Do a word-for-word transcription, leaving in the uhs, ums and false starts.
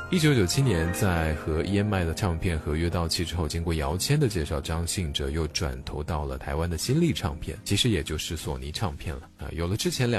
一九九七年，在和 E M I 的唱片合约到期之后，经过姚谦的介绍，张信哲又转投到了台湾的新力唱片，其实也就是索尼唱片了啊。有了之前两